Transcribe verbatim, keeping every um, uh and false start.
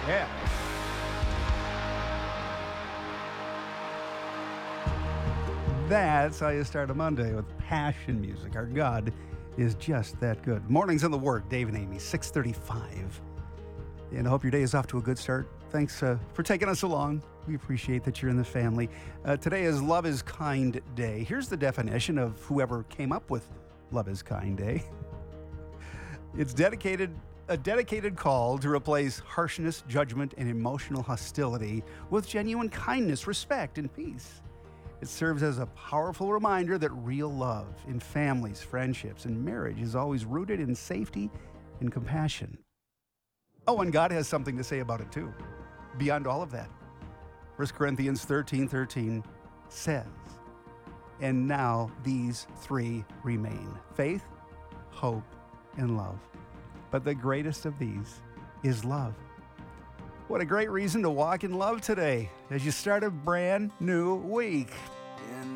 Yeah. That's how you start a Monday, with passion music. Our God is just that good. Mornings in the Word, Dave and Amy, six thirty-five. And I hope your day is off to a good start. Thanks uh, for taking us along. We appreciate that you're in the family. Uh, today is Love is Kind Day. Here's the definition of whoever came up with Love is Kind Day. It's dedicated a dedicated call to replace harshness, judgment, and emotional hostility with genuine kindness, respect, and peace. It serves as a powerful reminder that real love in families, friendships, and marriage is always rooted in safety and compassion. Oh, and God has something to say about it too. Beyond all of that, First Corinthians thirteen thirteen says, "And now these three remain: faith, hope, and love. But the greatest of these is love." What a great reason to walk in love today as you start a brand new week.